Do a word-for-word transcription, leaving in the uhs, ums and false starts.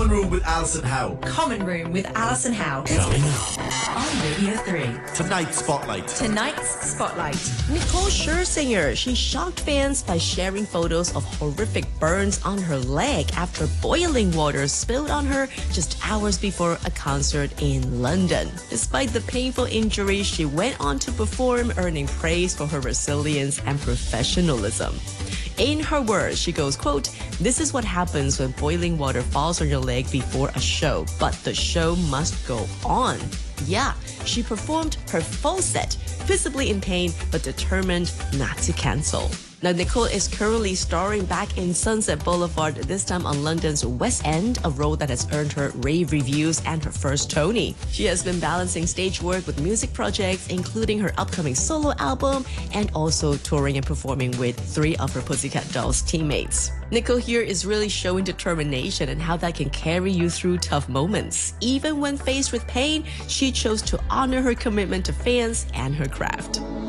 Common Room with Alison Howe. Common Room with Alison Howe. Coming up on Radio three. Tonight's Spotlight. Tonight's Spotlight. Nicole Scherzinger. She shocked fans by sharing photos of horrific burns on her leg after boiling water spilled on her just hours before a concert in London. Despite the painful injury, she went on to perform, earning praise for her resilience and professionalism. In her words, she goes, quote, "This is what happens when boiling water falls on your leg before a show, but the show must go on." Yeah, she performed her full set, visibly in pain, but determined not to cancel. Now, Nicole is currently starring back in Sunset Boulevard, this time on London's West End, a role that has earned her rave reviews and her first Tony. She has been balancing stage work with music projects, including her upcoming solo album, and also touring and performing with three of her Pussycat Dolls teammates. Nicole here is really showing determination and how that can carry you through tough moments. Even when faced with pain, she chose to honor her commitment to fans and her craft.